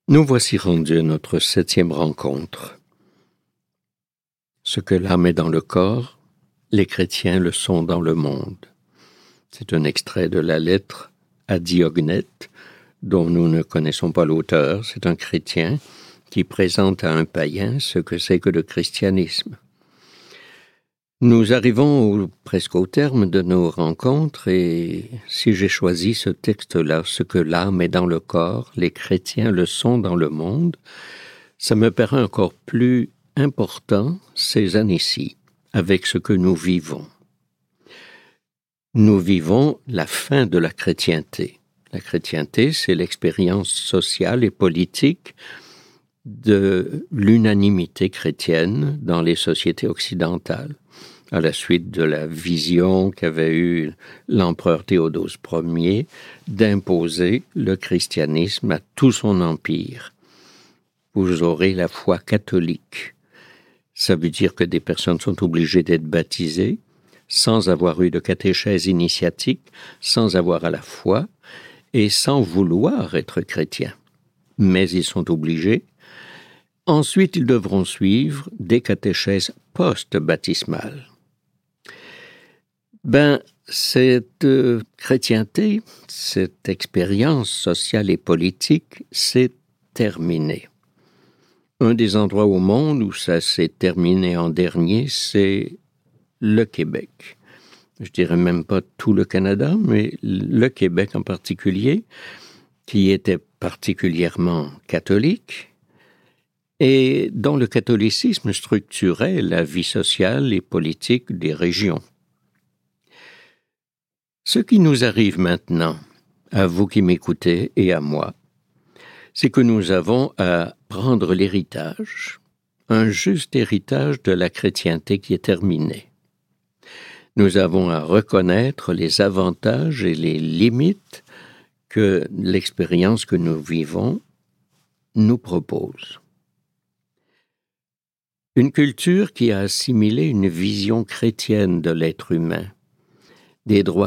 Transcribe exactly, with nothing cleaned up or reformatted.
Nous voici rendus à notre septième rencontre. Ce que l'âme est dans le corps, les chrétiens le sont dans le monde. C'est un extrait de la lettre à Diognète, dont nous ne connaissons pas l'auteur. C'est un chrétien qui présente à un païen ce que c'est que le christianisme. Nous arrivons au, presque au terme de nos rencontres et si j'ai choisi ce texte-là, ce que l'âme est dans le corps, les chrétiens le sont dans le monde, ça me paraît encore plus important ces années-ci, avec ce que nous vivons. Nous vivons la fin de la chrétienté. La chrétienté, c'est l'expérience sociale et politique de l'unanimité chrétienne dans les sociétés occidentales, à la suite de la vision qu'avait eue l'empereur Théodose Ier d'imposer le christianisme à tout son empire. Vous aurez la foi catholique. Ça veut dire que des personnes sont obligées d'être baptisées sans avoir eu de catéchèse initiatique, sans avoir à la foi et sans vouloir être chrétiens. Mais ils sont obligés. Ensuite, ils devront suivre des catéchèses post-baptismales. Ben, cette euh, chrétienté, cette expérience sociale et politique, s'est terminée. Un des endroits au monde où ça s'est terminé en dernier, c'est le Québec. Je dirais même pas tout le Canada, mais le Québec en particulier, qui était particulièrement catholique, et dont le catholicisme structurait la vie sociale et politique des régions. Ce qui nous arrive maintenant, à vous qui m'écoutez et à moi, c'est que nous avons à prendre l'héritage, un juste héritage de la chrétienté qui est terminée. Nous avons à reconnaître les avantages et les limites que l'expérience que nous vivons nous propose. Une culture qui a assimilé une vision chrétienne de l'être humain, des droits